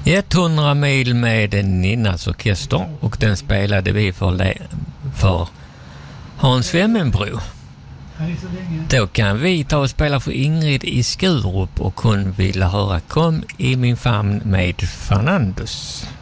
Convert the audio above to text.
100 mil med Ninnas orkester, och den spelade vi för Hans Wemmenbro. Då kan vi ta och spela för Ingrid i Skurup, och hon ville höra Kom i min famn med Fernandus.